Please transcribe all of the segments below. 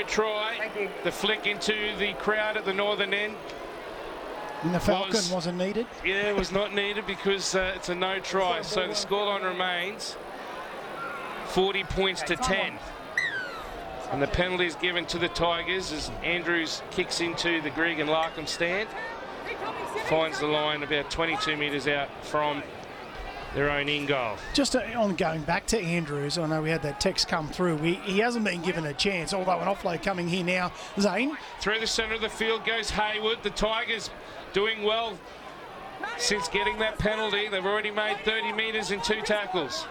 no try. The flick into the crowd at the northern end. And the Falcon wasn't needed? Yeah, it was not needed because it's a no try. So the scoreline remains 40 points to 10. And the penalty is given to the Tigers as Andrews kicks into the Grigg and Larkham stand. Finds the line about 22 metres out from their own in goal. Just on going back to Andrews, I know we had that text come through. He hasn't been given a chance, although an offload coming here now. Zane? Through the centre of the field goes Hayward. The Tigers doing well since getting that penalty. They've already made 30 metres in 2 tackles.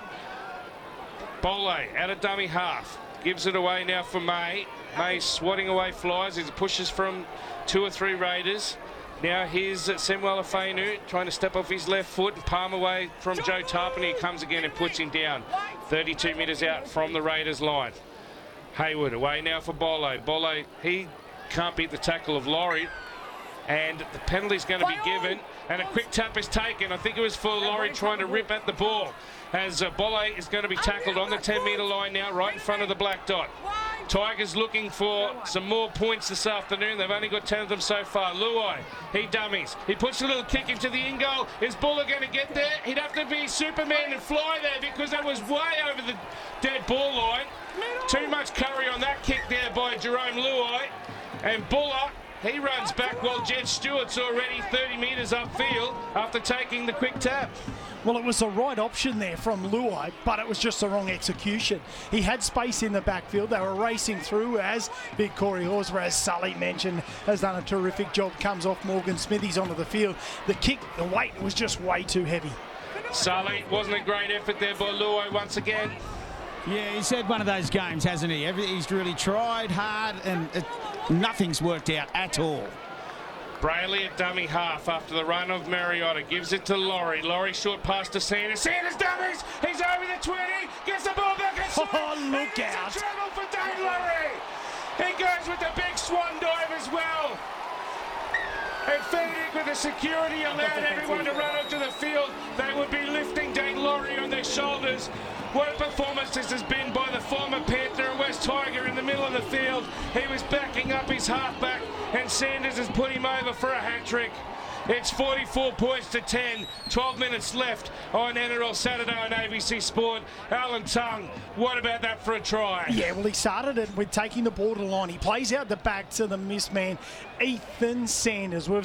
Bole out of dummy half. Gives it away now for May. May swatting away flies. He pushes from 2 or 3 Raiders. Now here's Samuel Afenu trying to step off his left foot and palm away from Joe Tarpany. He comes again and puts him down. 32 metres out from the Raiders line. Hayward away now for Bole. Bole, he can't beat the tackle of Laurie. And the penalty's going to be given. And a quick tap is taken. I think it was for Laurie trying to rip at the ball. As Bole is going to be tackled on the 10-metre line now, right in front of the black dot. Tigers looking for some more points this afternoon. They've only got 10 of them so far. Luai, he dummies. He puts a little kick into the in-goal. Is Buller going to get there? He'd have to be Superman and fly there because that was way over the dead ball line. Too much curry on that kick there by Jerome Luai. And Buller, he runs back while Jed Stewart's already 30 metres upfield after taking the quick tap. Well, it was the right option there from Luai, but it was just the wrong execution. He had space in the backfield. They were racing through, as Big Corey Horsburgh, as Sully mentioned, has done a terrific job. Comes off Morgan Smithies onto the field. The kick, the weight was just way too heavy. Sully, wasn't a great effort there by Luai once again. Yeah, he's had one of those games, hasn't he? He's really tried hard and nothing's worked out at all. Brayley at dummy half after the run of Mariotta. Gives it to Laurie. Laurie short pass to Sanders. Sanders dummies. He's over the 20. Gets the ball back inside. Oh, look out. It's trouble for Dane Laurie. He goes with the big swan dive as well. And feeding with the security allowed everyone to run onto the field. They would be lifting Dane Laurie on their shoulders. What a performance this has been by the former Panther and West Tiger in the middle of the field. He was backing up his halfback and Sanders has put him over for a hat-trick. It's 44 points to 10, 12 minutes left on NRL Saturday on ABC Sport. Alan Tongue, what about that for a try? Yeah, well, he started it with taking the ball to the line. He plays out the back to the missed man, Ethan Sanders. We've